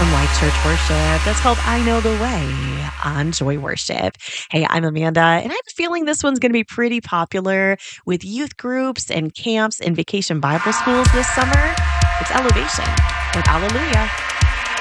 from Life Church Worship. That's called I Know the Way on Joy Worship. Hey, I'm Amanda, and I have a feeling this one's going to be pretty popular with youth groups and camps and vacation Bible schools this summer. It's Elevation with Alleluia.